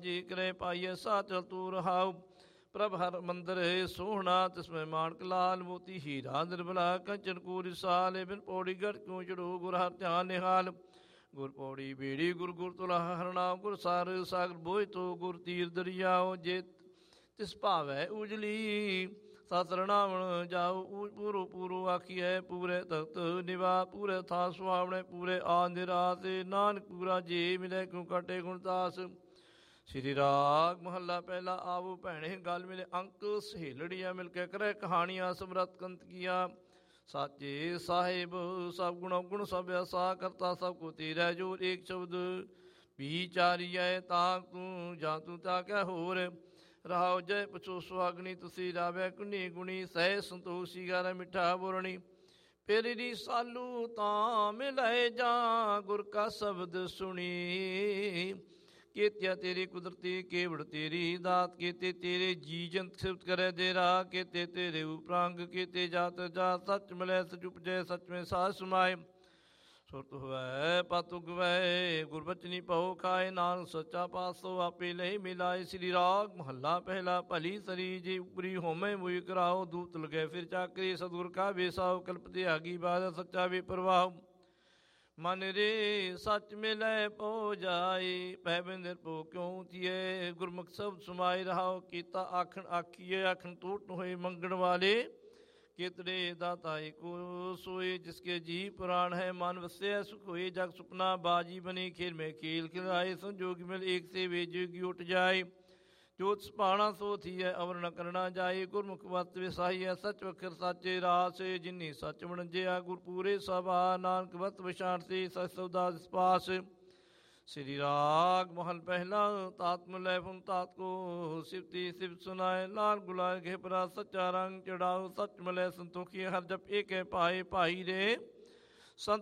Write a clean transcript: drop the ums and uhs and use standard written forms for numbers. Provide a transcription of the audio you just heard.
ਜੀ ਕਰੇ ਪਾਈਐ ਸਾ ਚਲ ਤੂ ਰਹਾਉ। ਪ੍ਰਭ ਹਰ ਮੰਦਰ ਸੋਹਣਾ ਤਿਸਮੈ ਮਾਣਕ ਲਾਲ ਮੋਤੀ ਹੀਰਾ ਨਿਰਮਲਾ ਕੰਚਨ ਕੂਰ ਸਾਲ ਬਿਨ ਪੌੜੀ ਗੜ ਕਿਉ ਚੜੋ ਗੁਰ ਹਰ ਧਿਆਨ ਨਿਹਾਲ। ਗੁਰ ਪੌੜੀ ਬੇੜੀ ਗੁਰ ਗੁਰ ਤੁਲਾ ਹਰਨਾਮ ਗੁਰ ਸਾਰ ਸਾਗਰ ਬੋਝ ਤੋ ਗੁਰ ਤੀਰ ਦਰਿਆਓ। ਜੇ ਤਿਸ ਭਾਵੈ ਉਜਲੀ ਸਤਰਨਾਵਣ ਜਾਉ। ਪੂਰੋ ਪੂਰੋ ਆਖੀਐ ਪੂਰੇ ਤਖਤ ਨਿਵਾ ਪੂਰੇ ਥਾ ਸੁਹਾਵਣੇ ਪੂਰੇ ਆ ਨਿਰਾਸ। ਨਾਨਕ ਪੂਰਾ ਜੇ ਮਿਲੇ ਕਿਉ ਕਟੇ ਗੁਣਦਾਸ। ਸ੍ਰੀ ਰਾਗ ਮਹੱਲਾ ਪਹਿਲਾ। ਆਵੋ ਭੈਣੇ ਗਲ ਮਿਲੇ ਅੰਕ ਸਹੇਲੜੀਆਂ ਮਿਲ ਕੇ ਕਰੇ ਕਹਾਣੀਆਂ ਸਮਰਤ ਕੰਤ ਕੀਆ। ਸਾਚੇ ਸਾਹਿਬ ਸਭ ਗੁਣ ਅਵਗੁਣ ਸਭ ਅਸਾ ਕਰਤਾ ਸਭ ਕੋ ਤੇਰਾ ਜੋਰ। ਏਕ ਸ਼ਬਦ ਵਿਚਾਰੀਐ ਤਾ ਤੂੰ ਜਾਂ ਤੂੰ ਤਾ ਕਹਿ ਹੋਰ। ਰਹਾਉ ਜੈ ਪੁਛੋ ਸੁਹਾਗਣੀ ਤੁਸੀਂ ਰਾਵੈ ਕੁਨੀ ਗੁਣੀ ਸਹਿ ਸੰਤੋਸ਼ੀ ਗਾਰਾ ਮਿੱਠਾ ਬੋਰਣੀ। ਪੇਰੀ ਸਾਲੂ ਤਾਂ ਮਿਲਾਏ ਜਾਂ ਗੁਰ ਕਾ ਸ਼ਬਦ ਸੁਣੀ। ਕੀਤਿਆ ਤੇਰੀ ਕੁਦਰਤੀ ਕੇਵੜ ਤੇਰੀ ਦਾਤ। ਕੀਤੇ ਤੇਰੇ ਜੀ ਜੰਤ ਸਿਫਤ ਕਰੇ ਦੇ ਰਾਹ। ਕੀਤੇ ਤੇਰੇ ਉਪਰੰਗ ਕੀਤੇ ਜਾਤ ਜਾਤ। ਸੱਚ ਮਿਲੇ ਸਚ ਉਪਜੈ ਸਚ ਮੈਂ ਸਾਧ ਸਮਾਏ। ਸੁਰਤ ਹੋਵੈ ਪਤ ਉਗਵੈ ਗੁਰਬਚਨੀ ਪਉ ਖਾਏ। ਨਾਨਕ ਸੱਚਾ ਪਾਤਸ਼ਾਹ ਆਪੇ ਲਈ ਮਿਲਾਏ। ਸ੍ਰੀ ਰਾਗ ਮਹੱਲਾ ਪਹਿਲਾ। ਭਲੀ ਸਰੀ ਜੇ ਉਪਰੀ ਹੋਮੈ ਮੋਈ ਕਰਾਓ। ਦੂਤ ਲਗੈ ਫਿਰ ਚਾਕਰੀ ਸਤਿਗੁਰ ਕਾ ਵੇਸਾਓ। ਕਲਪ ਤਿਆਗੀ ਬਾਦ ਸੱਚਾ ਵੇ ਪ੍ਰਵਾਹ। ਮਨ ਰੇ ਸੱਚ ਮਿਲੈ ਪੋ ਜਾਏ ਪੈ ਬਿੰਦਰ ਪੋ ਕਿਉ ਥੀਏ। ਗੁਰਮੁਖ ਸ਼ਬਦ ਸਮਾਏ ਰਹਾਓ। ਕੀਤਾ ਆਖਣ ਆਖੀਏ ਆਖਣ ਟੂਟ ਹੋਏ ਮੰਗਣ ਵਾਲੇ। ਕਿਤੜੇ ਦਾਤਾ ਏਕੋ ਸੋਏ ਜਿਸਕੇ ਜੀ ਪੁਰਾਣ ਹੈ। ਮਨ ਵਸਿਆ ਸੁਖ ਹੋਏ ਜਗ ਸੁਪਨਾ ਬਾਜੀ ਬਨੇ खेल में खेल खिलाए। संजोग मिल एक से वे जोगी उठ जाए। जोत सुभाना सो थी है अवर न करना जाए। गुरमुख वत विसाई है सच वखर साचे रास। जिन्नी सच वणजया गुर पूरे सभा। नानक वत विशाण से सच सौदा पास। श्री राग महल पहला। तात्म लय फुन तात को सिफती सिफत सुनाए। लाल गुलाल घे परा सच्चा रंग चढ़ाओ। सच मलय संतोखी हर जप एक है पाए। भाई रे संत